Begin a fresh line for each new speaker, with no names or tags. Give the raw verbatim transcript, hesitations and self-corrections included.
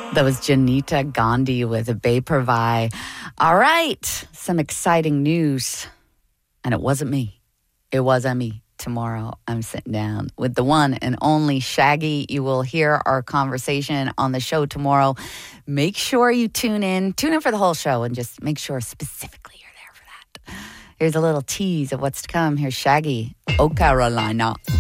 That was Janita Gandhi with a Bay Purvai. All right, some exciting news. And it wasn't me. It wasn't me. Tomorrow, I'm sitting down with the one and only Shaggy. You will hear our conversation on the show tomorrow. Make sure you tune in. Tune in for the whole show and just make sure specifically you're there for that. Here's a little tease of what's to come. Here's Shaggy, Oh Carolina.